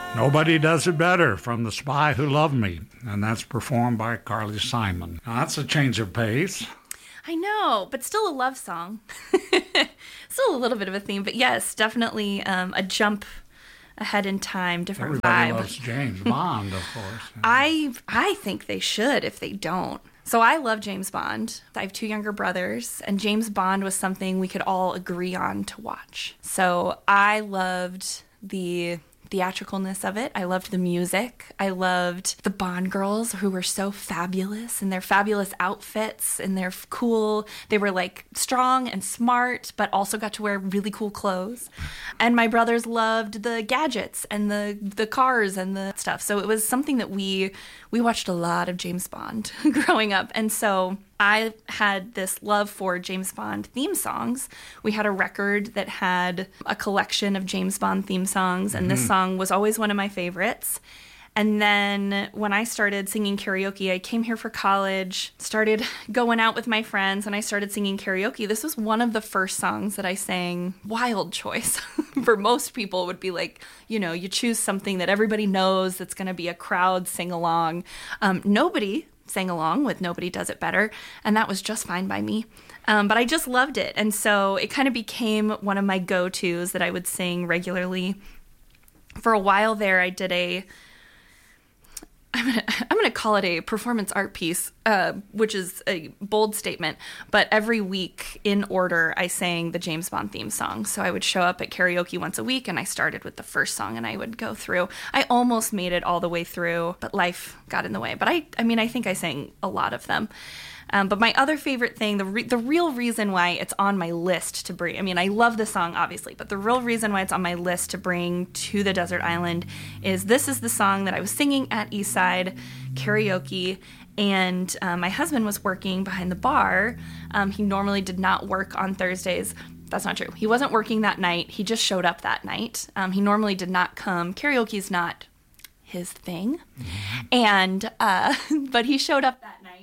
Nobody Does It Better from The Spy Who Loved Me, and that's performed by Carly Simon. Now, that's a change of pace. I know, but still a love song. Still a little bit of a theme, but yes, definitely a jump ahead in time, different Everybody vibe. loves James Bond, of course. I think they should if they don't. So I love James Bond. I have 2 younger brothers, and James Bond was something we could all agree on to watch. So I loved the theatricalness of it. I loved the music. I loved the Bond girls who were so fabulous in their fabulous outfits and their cool, they were like strong and smart, but also got to wear really cool clothes. And my brothers loved the gadgets and the cars and the stuff. So it was something that we watched a lot of James Bond growing up. And so I had this love for James Bond theme songs. We had a record that had a collection of James Bond theme songs, and this song was always one of my favorites. And then when I started singing karaoke, I came here for college, started going out with my friends, and I started singing karaoke. This was one of the first songs that I sang. Wild choice. For most people, it would be like, you choose something that everybody knows that's going to be a crowd sing-along. Nobody sang along with Nobody Does It Better, and that was just fine by me. But I just loved it, and so it kind of became one of my go-tos that I would sing regularly. For a while there, I did I'm gonna call it a performance art piece, which is a bold statement, but every week in order I sang the James Bond theme song. So I would show up at karaoke once a week, and I started with the first song, and I would go through. I almost made it all the way through, but life got in the way. But I think I sang a lot of them. But my other favorite thing, the real reason why it's on my list to bring, I love the song, obviously, but the real reason why it's on my list to bring to the desert island is this is the song that I was singing at Eastside karaoke, and my husband was working behind the bar. He normally did not work on Thursdays. That's not true. He wasn't working that night. He just showed up that night. He normally did not come. Karaoke's not his thing. And but he showed up that night.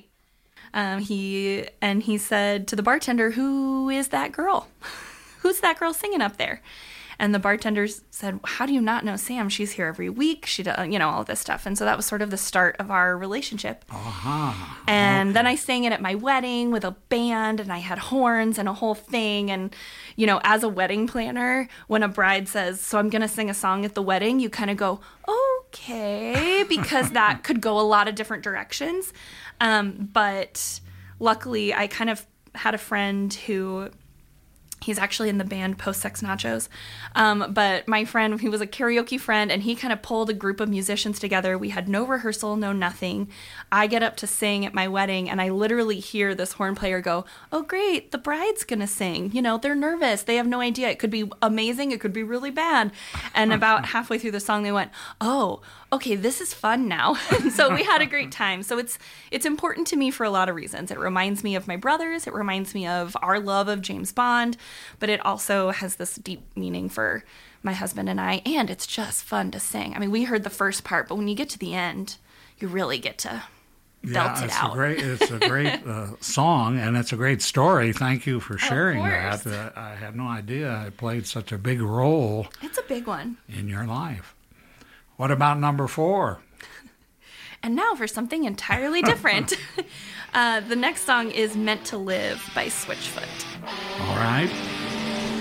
He said to the bartender, "Who is that girl? Who's that girl singing up there?" And the bartender said, "How do you not know Sam? She's here every week. She does, all this stuff." And so that was sort of the start of our relationship. And then I sang it at my wedding with a band, and I had horns and a whole thing. And, as a wedding planner, when a bride says, "So I'm going to sing a song at the wedding," you kind of go, "Okay," because that could go a lot of different directions. But luckily, I kind of had a friend who... He's actually in the band Post Sex Nachos. But my friend, he was a karaoke friend, and he kind of pulled a group of musicians together. We had no rehearsal, no nothing. I get up to sing at my wedding, and I literally hear this horn player go, "Oh, great, the bride's going to sing. They're nervous. They have no idea. It could be amazing. It could be really bad." And about halfway through the song, they went, "Oh, okay, this is fun now." So we had a great time. So it's important to me for a lot of reasons. It reminds me of my brothers. It reminds me of our love of James Bond. But it also has this deep meaning for my husband and I, and it's just fun to sing. We heard the first part, but when you get to the end, you really get to belt it out. It's a great song, and it's a great story. Thank you for sharing that. I had no idea it played such a big role. It's a big one. In your life. What about number 4? And now for something entirely different. The next song is Meant to Live by Switchfoot. All right.